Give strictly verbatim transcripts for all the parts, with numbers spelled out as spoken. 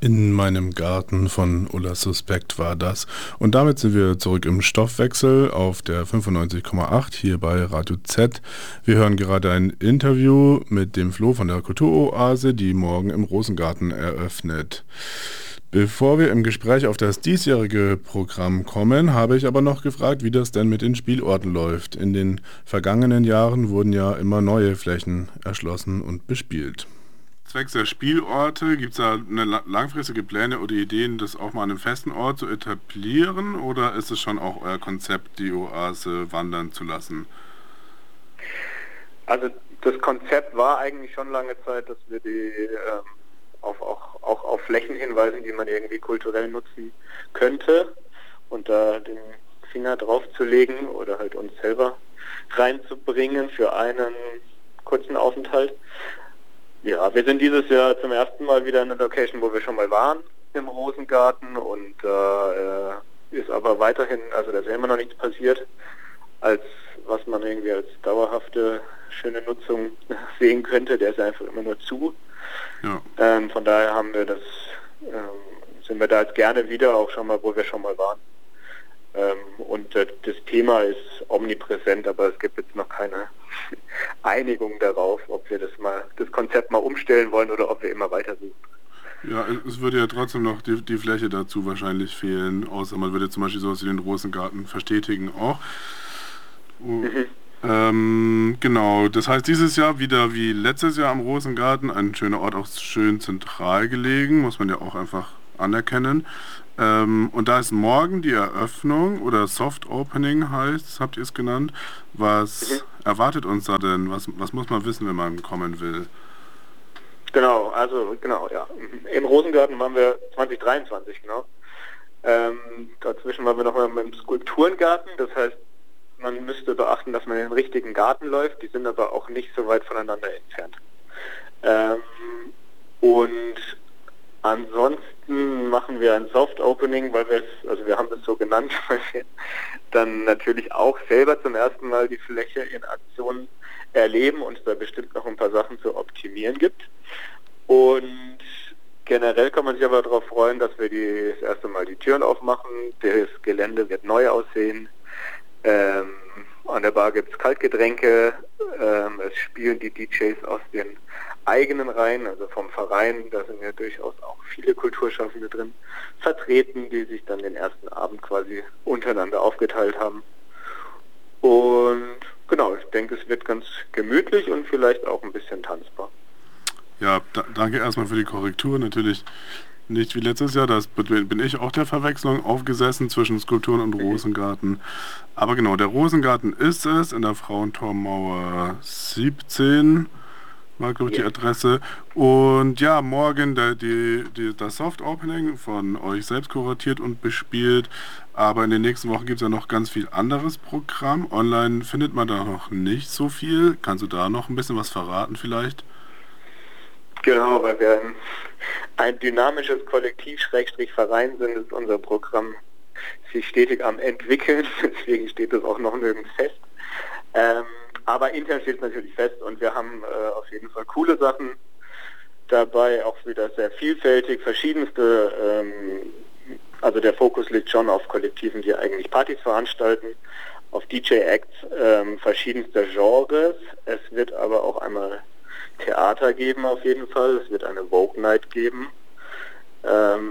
In meinem Garten von Ulla Suspekt war das. Und damit sind wir zurück im Stoffwechsel auf der fünfundneunzig Komma acht hier bei Radio Z. Wir hören gerade ein Interview mit dem Flo von der Kulturoase, die morgen im Rosengarten eröffnet. Bevor wir im Gespräch auf das diesjährige Programm kommen, habe ich aber noch gefragt, wie das denn mit den Spielorten läuft. In den vergangenen Jahren wurden ja immer neue Flächen erschlossen und bespielt. Zwecks der Spielorte, gibt es da eine langfristige Pläne oder Ideen, das auch mal an einem festen Ort zu etablieren, oder ist es schon auch euer Konzept, die Oase wandern zu lassen? Also das Konzept war eigentlich schon lange Zeit, dass wir die ähm, auf, auch, auch auf Flächen hinweisen, die man irgendwie kulturell nutzen könnte, und da den Finger drauf zu legen oder halt uns selber reinzubringen für einen kurzen Aufenthalt. Ja, wir sind dieses Jahr zum ersten Mal wieder in einer Location, wo wir schon mal waren, im Rosengarten, und da äh, ist aber weiterhin, also da ist ja immer noch nichts passiert, als was man irgendwie als dauerhafte, schöne Nutzung sehen könnte. Der ist einfach immer nur zu. Ja. Ähm, von daher haben wir das, ähm, sind wir da jetzt gerne wieder, auch schon mal, wo wir schon mal waren. Ähm, und äh, das Thema ist omnipräsent, aber es gibt jetzt noch keine Einigung darauf, ob wir das mal, das Konzept mal umstellen wollen oder ob wir immer weiter suchen. Ja, es würde ja trotzdem noch die, die Fläche dazu wahrscheinlich fehlen, außer man würde zum Beispiel sowas wie den Rosengarten verstetigen auch. Mhm. Ähm, genau, das heißt dieses Jahr wieder wie letztes Jahr am Rosengarten, ein schöner Ort, auch schön zentral gelegen, muss man ja auch einfach anerkennen. Ähm, und da ist morgen die Eröffnung oder Soft Opening heißt, habt ihr es genannt. Was mhm. erwartet uns da denn? Was, was muss man wissen, wenn man kommen will? Genau, also genau, ja. Im Rosengarten waren wir zwanzig dreiundzwanzig, genau. Ähm, dazwischen waren wir noch mal im Skulpturengarten, das heißt, man müsste beachten, dass man in den richtigen Garten läuft, die sind aber auch nicht so weit voneinander entfernt. Ähm, und ansonsten machen wir ein Soft Opening, weil wir es, also wir haben es so genannt, weil wir dann natürlich auch selber zum ersten Mal die Fläche in Aktion erleben und es da bestimmt noch ein paar Sachen zu optimieren gibt. Und generell kann man sich aber darauf freuen, dass wir die, das erste Mal die Türen aufmachen. Das Gelände wird neu aussehen. Ähm, an der Bar gibt es Kaltgetränke. Ähm, es spielen die D Js aus den eigenen Reihen, also vom Verein, da sind ja durchaus auch viele Kulturschaffende drin, vertreten, die sich dann den ersten Abend quasi untereinander aufgeteilt haben. Und genau, ich denke, es wird ganz gemütlich und vielleicht auch ein bisschen tanzbar. Ja, da, danke erstmal für die Korrektur. Natürlich nicht wie letztes Jahr, da bin ich auch der Verwechslung aufgesessen zwischen Skulpturen und Rosengarten. Aber genau, der Rosengarten ist es, in der Frauentormauer siebzehn. War, glaube ich, die Adresse. Und ja, morgen der, die, die, das Soft Opening von euch selbst kuratiert und bespielt. Aber in den nächsten Wochen gibt es ja noch ganz viel anderes Programm. Online findet man da noch nicht so viel. Kannst du da noch ein bisschen was verraten vielleicht? Genau, weil wir ein, ein dynamisches Kollektiv-Verein sind, ist unser Programm sich stetig am entwickeln. Deswegen steht es auch noch nirgends fest. Ähm, Aber intern steht es natürlich fest und wir haben äh, auf jeden Fall coole Sachen dabei, auch wieder sehr vielfältig, verschiedenste, ähm, also der Fokus liegt schon auf Kollektiven, die eigentlich Partys veranstalten, auf D J-Acts ähm, verschiedenster Genres. Es wird aber auch einmal Theater geben auf jeden Fall, es wird eine Vogue Night geben. Ähm,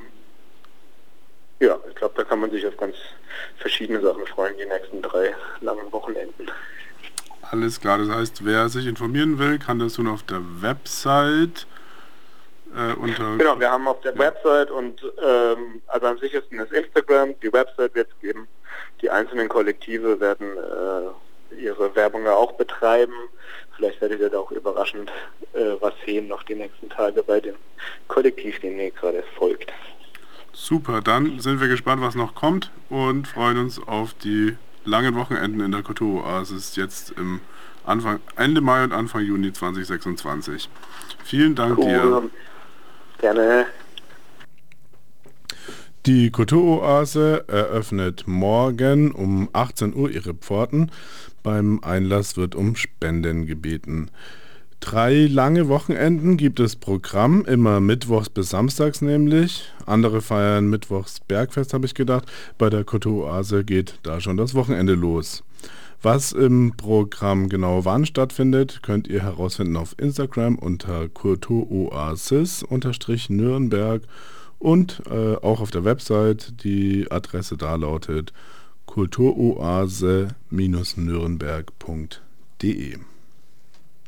ja, ich glaube, da kann man sich auf ganz verschiedene Sachen freuen, die nächsten drei langen Wochenenden. Alles klar, das heißt, wer sich informieren will, kann das tun auf der Website. Äh, unter genau, wir haben auf der ja. Website und ähm, also am sichersten ist Instagram, die Website wird es geben. Die einzelnen Kollektive werden äh, ihre Werbung ja auch betreiben. Vielleicht werdet ihr da auch überraschend äh, was sehen noch die nächsten Tage bei dem Kollektiv, dem ihr gerade folgt. Super, dann sind wir gespannt, was noch kommt und freuen uns auf die langen Wochenenden in der Kulturoasis jetzt im Anfang, Ende Mai und Anfang Juni zwanzig sechsundzwanzig. Vielen Dank cool. dir. Gerne. Die Kulturoase eröffnet morgen um achtzehn Uhr ihre Pforten. Beim Einlass wird um Spenden gebeten. Drei lange Wochenenden gibt es Programm, immer mittwochs bis samstags nämlich. Andere feiern mittwochs Bergfest, habe ich gedacht. Bei der Kulturoase geht da schon das Wochenende los. Was im Programm genau wann stattfindet, könnt ihr herausfinden auf Instagram unter kulturoasis-nürnberg und äh, auch auf der Website. Die Adresse da lautet kulturoase Bindestrich nürnberg punkt de.